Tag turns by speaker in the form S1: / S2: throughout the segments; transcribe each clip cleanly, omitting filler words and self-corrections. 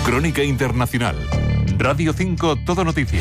S1: Crónica Internacional. Radio 5 Todo Noticias.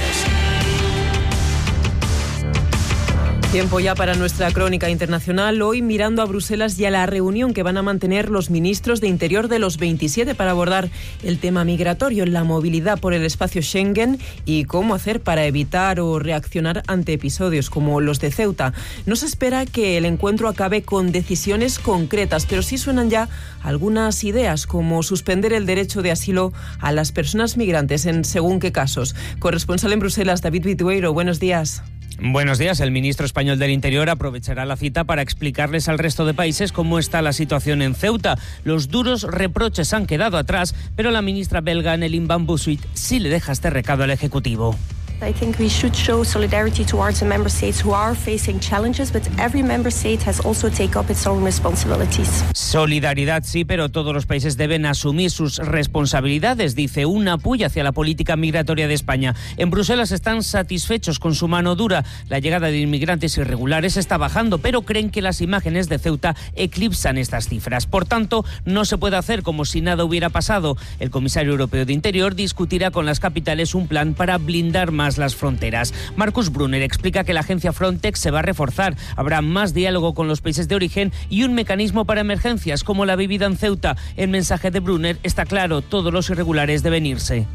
S2: Tiempo ya para nuestra crónica internacional, hoy mirando a Bruselas y a la reunión que van a mantener los ministros de Interior de los 27 para abordar el tema migratorio, la movilidad por el espacio Schengen y cómo hacer para evitar o reaccionar ante episodios como los de Ceuta. No se espera que el encuentro acabe con decisiones concretas, pero sí suenan ya algunas ideas, como suspender el derecho de asilo a las personas migrantes en según qué casos. Corresponsal en Bruselas, David Vitueiro, buenos días.
S3: Buenos días. El ministro español del Interior aprovechará la cita para explicarles al resto de países cómo está la situación en Ceuta. Los duros reproches han quedado atrás, pero la ministra belga Annelien van Bosschuit sí le deja este recado al Ejecutivo.
S4: I think we should show solidarity towards the member states who are facing challenges, but every member state has also taken up its own responsibilities.
S3: Solidaridad sí, pero todos los países deben asumir sus responsabilidades, dice, una puya hacia la política migratoria de España. En Bruselas están satisfechos con su mano dura. La llegada de inmigrantes irregulares está bajando, pero creen que las imágenes de Ceuta eclipsan estas cifras. Por tanto, no se puede hacer como si nada hubiera pasado. El comisario europeo de Interior discutirá con las capitales un plan para blindar más las fronteras. Markus Brunner explica que la agencia Frontex se va a reforzar. Habrá más diálogo con los países de origen y un mecanismo para emergencias como la vivida en Ceuta. El mensaje de Brunner está claro: todos los irregulares deben irse.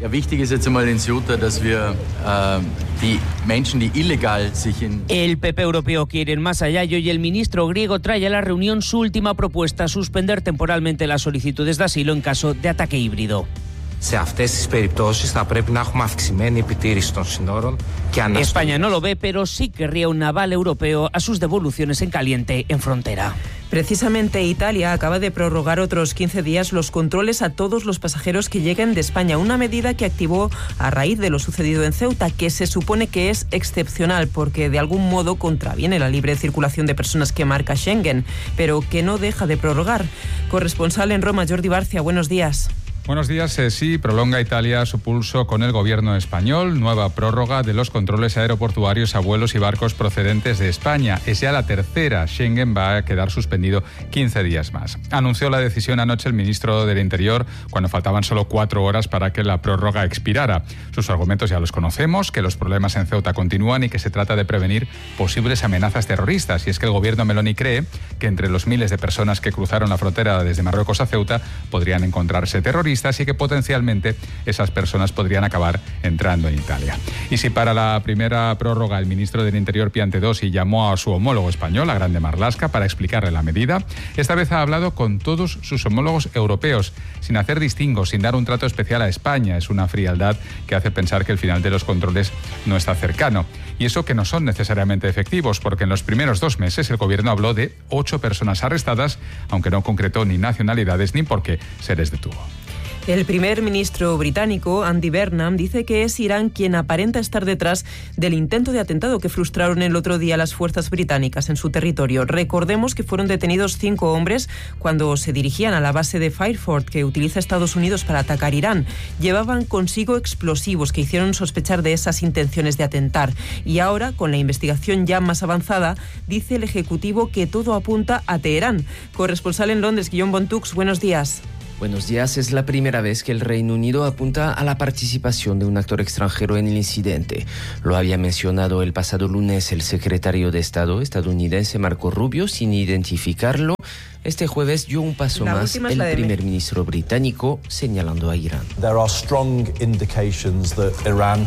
S3: El PP europeo quiere ir más allá y hoy el ministro griego trae a la reunión su última propuesta: suspender temporalmente las solicitudes de asilo en caso de ataque híbrido. España no lo ve, pero sí querría un aval europeo a sus devoluciones en caliente en frontera.
S2: Precisamente Italia acaba de prorrogar otros 15 días los controles a todos los pasajeros que lleguen de España, una medida que activó a raíz de lo sucedido en Ceuta, que se supone que es excepcional porque de algún modo contraviene la libre circulación de personas que marca Schengen, pero que no deja de prorrogar. Corresponsal en Roma, Jordi Barcia, buenos días.
S5: Buenos días. Sí, prolonga Italia su pulso con el gobierno español. Nueva prórroga de los controles aeroportuarios a vuelos y barcos procedentes de España. Es ya la tercera. Schengen va a quedar suspendido 15 días más. Anunció la decisión anoche el ministro del Interior cuando faltaban solo 4 horas para que la prórroga expirara. Sus argumentos ya los conocemos, que los problemas en Ceuta continúan y que se trata de prevenir posibles amenazas terroristas. Y es que el gobierno Meloni cree que entre los miles de personas que cruzaron la frontera desde Marruecos a Ceuta podrían encontrarse terroristas y que potencialmente esas personas podrían acabar entrando en Italia. Y si para la primera prórroga el ministro del Interior Piantedosi llamó a su homólogo español, a Grande Marlaska, para explicarle la medida, esta vez ha hablado con todos sus homólogos europeos, sin hacer distingos, sin dar un trato especial a España. Es una frialdad que hace pensar que el final de los controles no está cercano. Y eso que no son necesariamente efectivos, porque en los primeros 2 meses el gobierno habló de 8 personas arrestadas, aunque no concretó ni nacionalidades ni por qué se les detuvo.
S2: El primer ministro británico, Andy Burnham, dice que es Irán quien aparenta estar detrás del intento de atentado que frustraron el otro día las fuerzas británicas en su territorio. Recordemos que fueron detenidos 5 hombres cuando se dirigían a la base de Fairford que utiliza Estados Unidos para atacar Irán. Llevaban consigo explosivos que hicieron sospechar de esas intenciones de atentar. Y ahora, con la investigación ya más avanzada, dice el Ejecutivo que todo apunta a Teherán. Corresponsal en Londres, Guillaume Bontux, buenos días.
S6: Buenos días. Es la primera vez que el Reino Unido apunta a la participación de un actor extranjero en el incidente. Lo había mencionado el pasado lunes el secretario de Estado estadounidense Marco Rubio sin identificarlo. Este jueves dio un paso más el primer ministro británico señalando a Irán.
S7: There are strong indications that Iran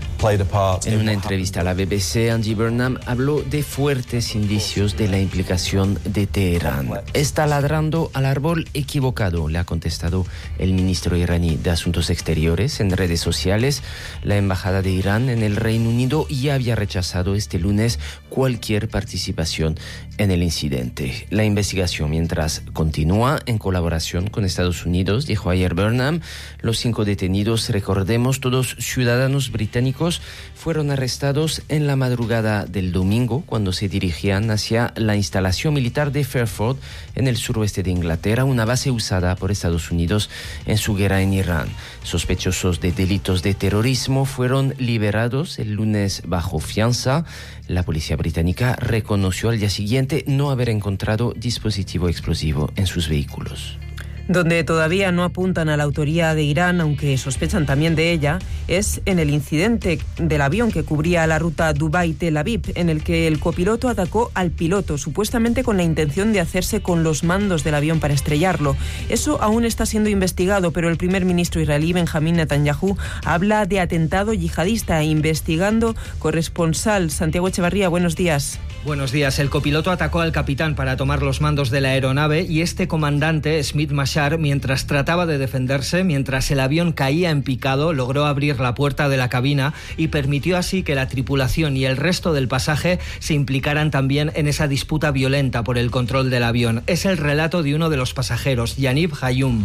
S6: En una entrevista a la BBC, Andy Burnham habló de fuertes indicios de la implicación de Teherán. Está ladrando al árbol equivocado, le ha contestado el ministro iraní de Asuntos Exteriores en redes sociales. La embajada de Irán en el Reino Unido ya había rechazado este lunes cualquier participación en el incidente. La investigación, mientras, continúa en colaboración con Estados Unidos, dijo ayer Burnham. Los 5 detenidos, recordemos, todos ciudadanos británicos, fueron arrestados en la madrugada del domingo cuando se dirigían hacia la instalación militar de Fairford en el suroeste de Inglaterra, una base usada por Estados Unidos en su guerra en Irán. Sospechosos de delitos de terrorismo fueron liberados el lunes bajo fianza. La policía británica reconoció al día siguiente no haber encontrado dispositivo explosivo en sus vehículos.
S2: Donde todavía no apuntan a la autoría de Irán, aunque sospechan también de ella, es en el incidente del avión que cubría la ruta Dubái-Tel Aviv, en el que el copiloto atacó al piloto, supuestamente con la intención de hacerse con los mandos del avión para estrellarlo. Eso aún está siendo investigado, pero el primer ministro israelí, Benjamín Netanyahu, habla de atentado yihadista, investigando corresponsal Santiago Echevarría. Buenos días.
S8: Buenos días. El copiloto atacó al capitán para tomar los mandos de la aeronave y este comandante, Smith Mashar, mientras trataba de defenderse, mientras el avión caía en picado, logró abrir la puerta de la cabina y permitió así que la tripulación y el resto del pasaje se implicaran también en esa disputa violenta por el control del avión. Es el relato de uno de los pasajeros, Yaniv Hayum.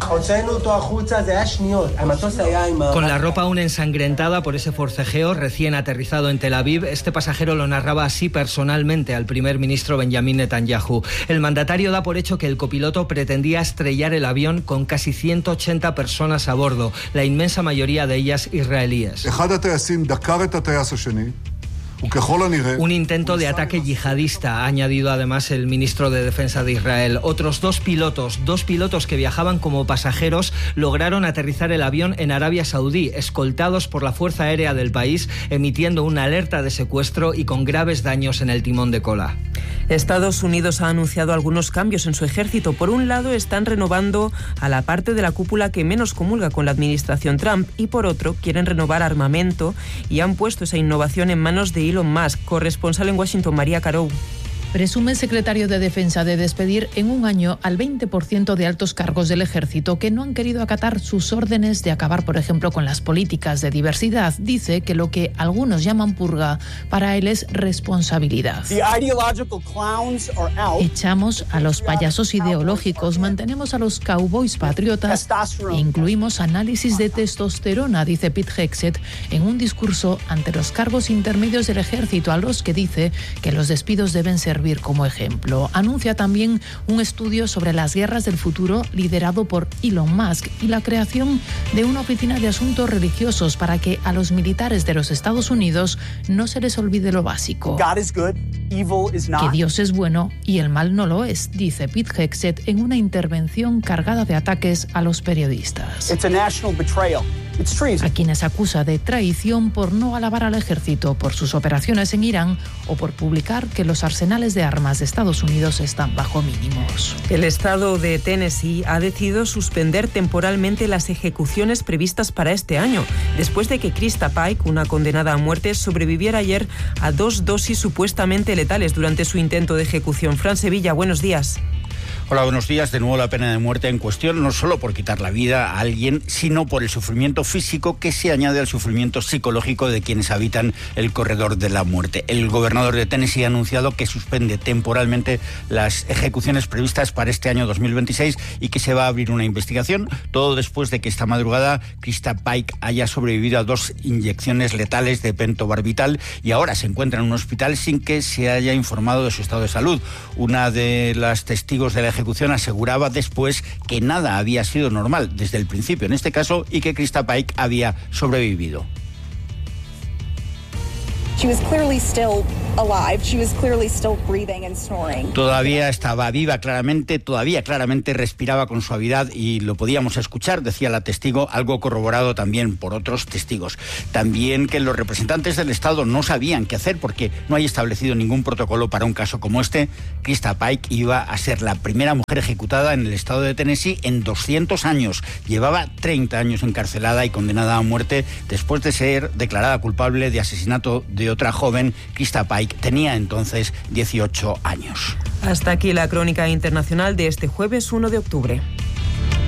S8: Con la ropa aún ensangrentada por ese forcejeo recién aterrizado en Tel Aviv, este pasajero lo narraba así personalmente al primer ministro Benjamín Netanyahu. El mandatario da por hecho que el copiloto pretendía estrellar el avión con casi 180 personas a bordo, la inmensa mayoría de ellas israelíes. Un intento de ataque yihadista, ha añadido además el ministro de Defensa de Israel. Otros dos pilotos que viajaban como pasajeros, lograron aterrizar el avión en Arabia Saudí, escoltados por la Fuerza Aérea del país, emitiendo una alerta de secuestro y con graves daños en el timón de cola.
S2: Estados Unidos ha anunciado algunos cambios en su ejército. Por un lado, están renovando a la parte de la cúpula que menos comulga con la administración Trump y por otro, quieren renovar armamento y han puesto esa innovación en manos de Elon Musk. Corresponsal en Washington, María Carou.
S9: Presume el secretario de Defensa de despedir en un año al 20% de altos cargos del ejército que no han querido acatar sus órdenes de acabar, por ejemplo, con las políticas de diversidad. Dice que lo que algunos llaman purga, para él es responsabilidad. Echamos a los payasos ideológicos, mantenemos a los cowboys patriotas e incluimos análisis de testosterona, dice Pete Hegseth en un discurso ante los cargos intermedios del ejército, a los que dice que los despidos deben servir como ejemplo. Anuncia también un estudio sobre las guerras del futuro liderado por Elon Musk y la creación de una oficina de asuntos religiosos para que a los militares de los Estados Unidos no se les olvide lo básico. Que Dios es bueno y el mal no lo es, dice Pete Hegseth en una intervención cargada de ataques a los periodistas. A quienes acusa de traición por no alabar al ejército por sus operaciones en Irán o por publicar que los arsenales de armas de Estados Unidos están bajo mínimos.
S2: El estado de Tennessee ha decidido suspender temporalmente las ejecuciones previstas para este año, después de que Krista Pike, una condenada a muerte, sobreviviera ayer a 2 dosis supuestamente letales durante su intento de ejecución. Fran Sevilla, buenos días.
S10: Hola, buenos días. De nuevo la pena de muerte en cuestión, no solo por quitar la vida a alguien, sino por el sufrimiento físico que se añade al sufrimiento psicológico de quienes habitan el corredor de la muerte. El gobernador de Tennessee ha anunciado que suspende temporalmente las ejecuciones previstas para este año 2026 y que se va a abrir una investigación, todo después de que esta madrugada Krista Pike haya sobrevivido a 2 inyecciones letales de pentobarbital y ahora se encuentra en un hospital sin que se haya informado de su estado de salud. Una de las testigos de la ejecución aseguraba después que nada había sido normal desde el principio en este caso y que Krista Pike había sobrevivido. Todavía estaba viva todavía claramente respiraba con suavidad y lo podíamos escuchar, decía la testigo, algo corroborado también por otros testigos. También que los representantes del Estado no sabían qué hacer porque no hay establecido ningún protocolo para un caso como este. Krista Pike iba a ser la primera mujer ejecutada en el estado de Tennessee en 200 años. Llevaba 30 años encarcelada y condenada a muerte después de ser declarada culpable de asesinato de otra joven. Krista Pike tenía entonces 18 años.
S2: Hasta aquí la crónica internacional de este jueves 1 de octubre.